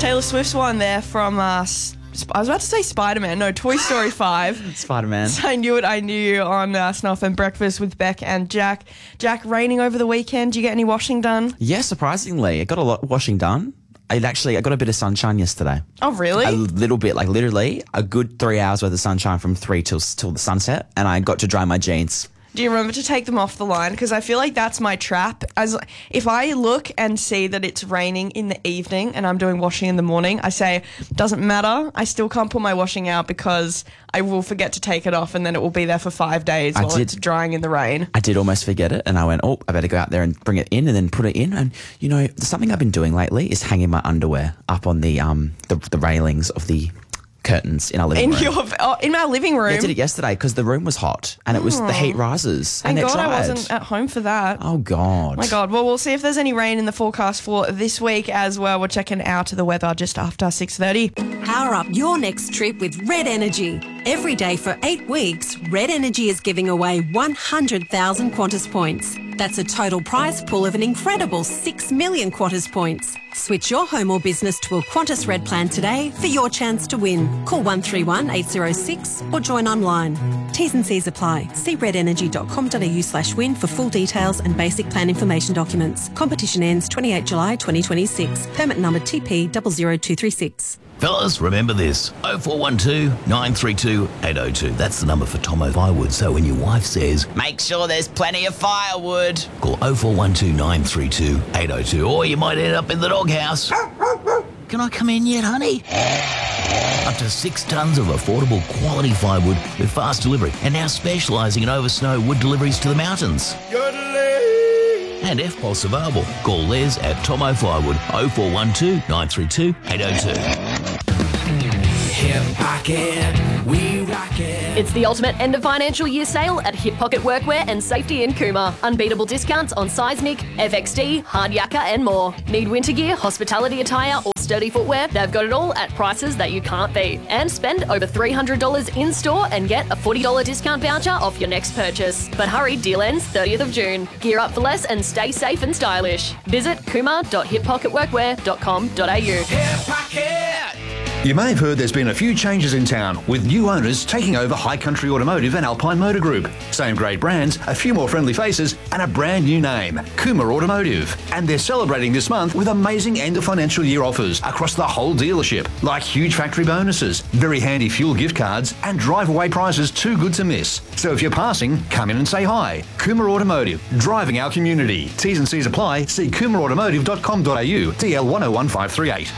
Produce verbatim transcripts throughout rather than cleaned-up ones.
Taylor Swift's one there from, uh, I was about to say Spider-Man. No, Toy Story five. Spider-Man. So I knew it, I knew you on uh, Snow F M Breakfast with Beck and Jack. Jack, raining over the weekend. Did you get any washing done? Yeah, surprisingly. I got a lot of washing done. I actually, I got a bit of sunshine yesterday. Oh, really? A little bit, like literally a good three hours worth of sunshine from three till, till the sunset, and I got to dry my jeans. Do you remember to take them off the line? Because I feel like that's my trap. As if I look and see that it's raining in the evening and I'm doing washing in the morning, I say, doesn't matter. I still can't pull my washing out because I will forget to take it off and then it will be there for five days I while did, it's drying in the rain. I did almost forget it, and I went, oh, I better go out there and bring it in and then put it in. And, you know, something I've been doing lately is hanging my underwear up on the um the, the railings of the curtains in our living in room. Your, oh, in our living room? Yeah, I did it yesterday because the room was hot and it was oh. the heat rises. Thank and God it dried. I wasn't at home for that. Oh, God. My God. Well, we'll see if there's any rain in the forecast for this week as well. We're checking out the weather just after six thirty. Power up your next trip with Red Energy. Every day for eight weeks, Red Energy is giving away one hundred thousand Qantas points. That's a total prize pool of an incredible six million Qantas points. Switch your home or business to a Qantas Red plan today for your chance to win. Call one three one, eight zero six or join online. T's and C's apply. See redenergy.com.au slash win for full details and basic plan information documents. Competition ends twenty-eighth of July twenty twenty-six. Permit number T P zero zero two three six. Fellas, remember this, oh four one two, nine three two, eight oh two. That's the number for Tomo Firewood, so when your wife says, make sure there's plenty of firewood, call oh four one two, nine three two, eight oh two, or you might end up in the doghouse. Can I come in yet, honey? Up to six tonnes of affordable quality firewood with fast delivery, and now specialising in over snow wood deliveries to the mountains. And F P O S available. Call Les at Tomo Firewood, oh four one two, nine three two, eight oh two. Hip Pocket, we rock it. It's the ultimate end of financial year sale at Hip Pocket Workwear and Safety in Cooma. Unbeatable discounts on Seismic, F X D, Hard Yakka and more. Need winter gear, hospitality attire or sturdy footwear? They've got it all at prices that you can't beat. And spend over three hundred dollars in store and get a forty dollars discount voucher off your next purchase. But hurry, deal ends thirtieth of June. Gear up for less and stay safe and stylish. Visit cooma dot hip pocket workwear dot com dot a u. Hip Pocket! You may have heard there's been a few changes in town, with new owners taking over High Country Automotive and Alpine Motor Group. Same great brands, a few more friendly faces, and a brand new name, Cooma Automotive. And they're celebrating this month with amazing end of financial year offers across the whole dealership, like huge factory bonuses, very handy fuel gift cards, and drive-away prizes too good to miss. So if you're passing, come in and say hi. Cooma Automotive, driving our community. T's and C's apply. See cooma automotive dot com dot a u, D L one oh one five three eight.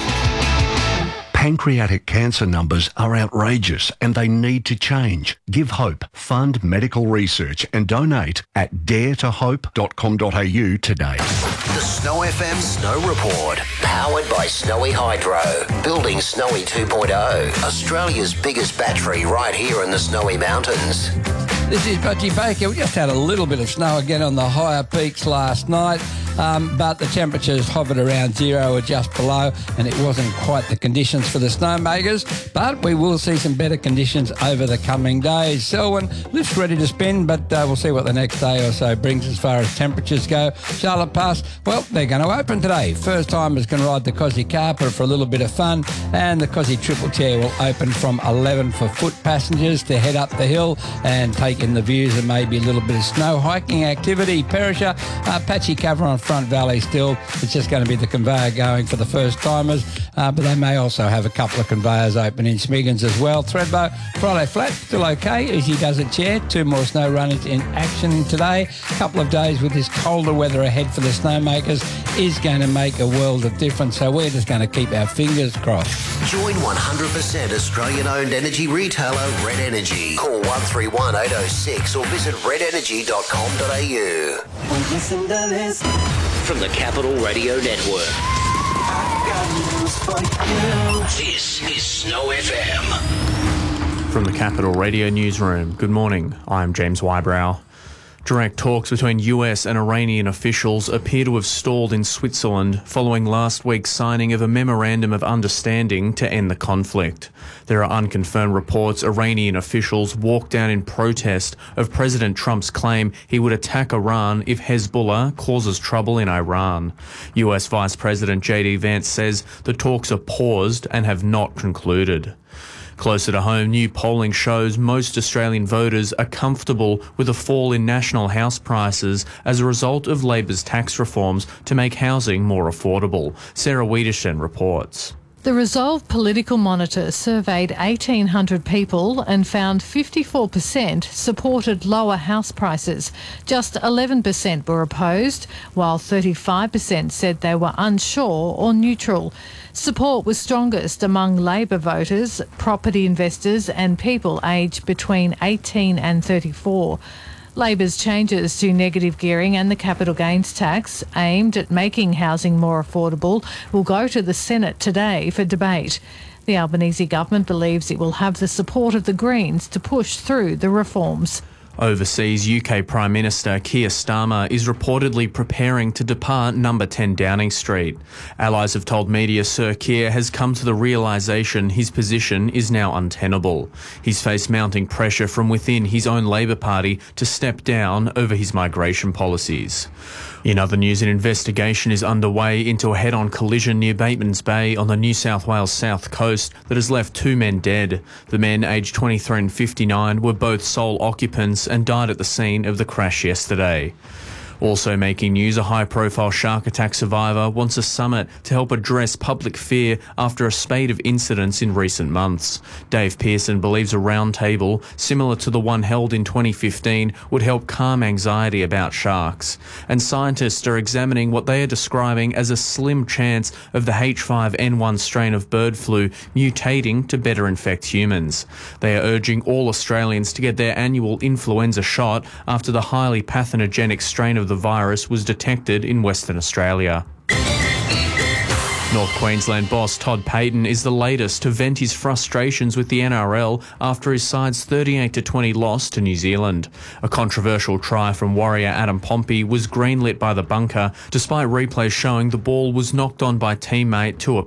Pancreatic cancer numbers are outrageous and they need to change. Give hope, fund medical research and donate at dare to hope dot com dot a u today. The Snow F M Snow Report, powered by Snowy Hydro, building Snowy two point oh, Australia's biggest battery right here in the Snowy Mountains. This is Budgie Baker. We just had a little bit of snow again on the higher peaks last night, um, but the temperatures hovered around zero or just below, and it wasn't quite the conditions for the snowmakers, but we will see some better conditions over the coming days. Selwyn lifts ready to spin, but uh, we'll see what the next day or so brings as far as temperatures go. Charlotte Pass, well, they're going to open today. First timers can ride the Cosy Carpet for a little bit of fun, and the Cosy Triple Chair will open from eleven for foot passengers to head up the hill and take in the views and maybe a little bit of snow hiking activity. Perisher, uh, patchy cover on Front Valley still. It's just going to be the conveyor going for the first timers, uh, but they may also have a couple of conveyors open in Smiggins as well. Thredbo, Friday Flat, still okay. Easy does it chair. Two more snow runners in action today. A couple of days with this colder weather ahead for the snowmakers is going to make a world of difference, so we're just going to keep our fingers crossed. Join one hundred percent Australian-owned energy retailer Red Energy. Call one three one, eight oh six or visit red energy dot com dot a u. Listen to this. From the Capital Radio Network. This is Snow F M. From the Capital Radio Newsroom, good morning. I'm James Wybrow. Direct talks between U S and Iranian officials appear to have stalled in Switzerland following last week's signing of a memorandum of understanding to end the conflict. There are unconfirmed reports Iranian officials walked down in protest of President Trump's claim he would attack Iran if Hezbollah causes trouble in Iran. U S Vice President J D Vance says the talks are paused and have not concluded. Closer to home, new polling shows most Australian voters are comfortable with a fall in national house prices as a result of Labor's tax reforms to make housing more affordable. Sarah Wiedershen reports. The Resolve Political Monitor surveyed eighteen hundred people and found fifty-four percent supported lower house prices. Just eleven percent were opposed, while thirty-five percent said they were unsure or neutral. Support was strongest among Labor voters, property investors and people aged between eighteen and thirty-four. Labor's changes to negative gearing and the capital gains tax, aimed at making housing more affordable, will go to the Senate today for debate. The Albanese government believes it will have the support of the Greens to push through the reforms. Overseas, U K Prime Minister Keir Starmer is reportedly preparing to depart number ten Downing Street. Allies have told media Sir Keir has come to the realisation his position is now untenable. He's faced mounting pressure from within his own Labor Party to step down over his migration policies. In other news, an investigation is underway into a head-on collision near Batemans Bay on the New South Wales south coast that has left two men dead. The men, aged twenty-three and fifty-nine, were both sole occupants and died at the scene of the crash yesterday. Also making news, a high-profile shark attack survivor wants a summit to help address public fear after a spate of incidents in recent months. Dave Pearson believes a round table, similar to the one held in twenty fifteen, would help calm anxiety about sharks. And scientists are examining what they are describing as a slim chance of the H five N one strain of bird flu mutating to better infect humans. They are urging all Australians to get their annual influenza shot after the highly pathogenic strain of the virus was detected in Western Australia. North Queensland boss Todd Payten is the latest to vent his frustrations with the N R L after his side's thirty-eight to twenty loss to New Zealand. A controversial try from Warrior Adam Pompey was greenlit by the bunker, despite replays showing the ball was knocked on by teammate to a